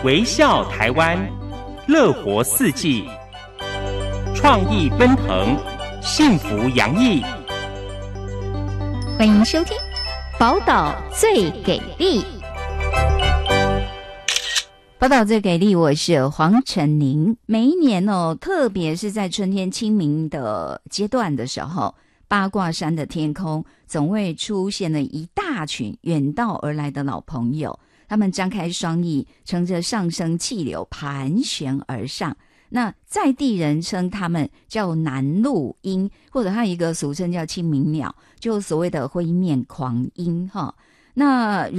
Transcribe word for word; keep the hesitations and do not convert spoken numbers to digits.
微笑台湾，乐活四季，创意奔腾，幸福洋溢。 欢迎收听宝岛最给力。宝岛最给力，我是黄晨宁。每一年哦，特别是在春天清明的阶段的时候，八卦山的天空总会出现了一大群远道而来的老朋友，他们张开双翼，乘着上升气流盘旋而上。那在地人称他们叫南鹭鹰，或者还有一个俗称叫清明鸟，就所谓的灰面狂鹰哈。那